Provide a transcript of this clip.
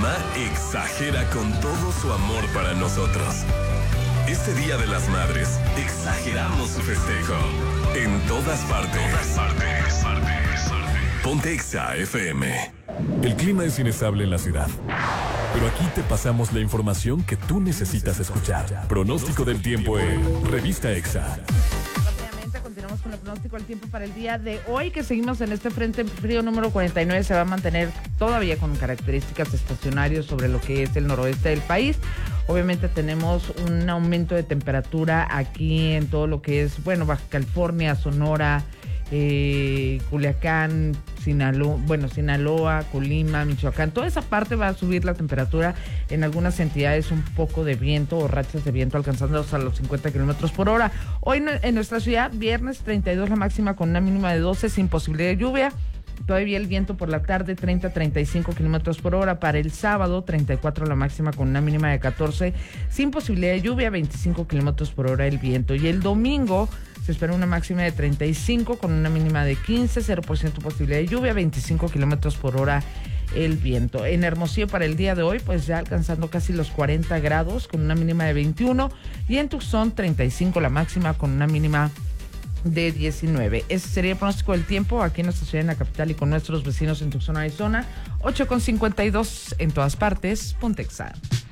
mamá exagera con todo su amor para nosotros. Este Día de las Madres, exageramos su festejo. En todas partes. Ponte Exa FM. El clima es inestable en la ciudad, pero aquí te pasamos la información que tú necesitas escuchar. Pronóstico del tiempo en Revista Exa. Continuamos con el pronóstico del tiempo para el día de hoy, que seguimos en este frente frío número 49. Se va a mantener todavía con características estacionarias sobre lo que es el noroeste del país. Obviamente tenemos un aumento de temperatura aquí en todo lo que es, Baja California, Sonora, Culiacán, Sinaloa, Colima, Michoacán. Toda esa parte va a subir la temperatura. En algunas entidades un poco de viento o rachas de viento alcanzando hasta los 50 kilómetros por hora. Hoy en nuestra ciudad, viernes 32 la máxima con una mínima de 12 sin posibilidad de lluvia. Todavía el viento por la tarde 30-35 kilómetros por hora. Para el sábado 34 la máxima con una mínima de 14 sin posibilidad de lluvia, 25 kilómetros por hora el viento. Y el domingo se espera una máxima de 35 con una mínima de 15, 0% posibilidad de lluvia, 25 kilómetros por hora el viento. En Hermosillo para el día de hoy, pues ya alcanzando casi los 40 grados con una mínima de 21. Y en Tucson 35 la máxima con una mínima de 19. Ese sería el pronóstico del tiempo aquí en nuestra ciudad, en la capital, y con nuestros vecinos en Tucson, Arizona. 8:52 en todas partes. Ponte Exa.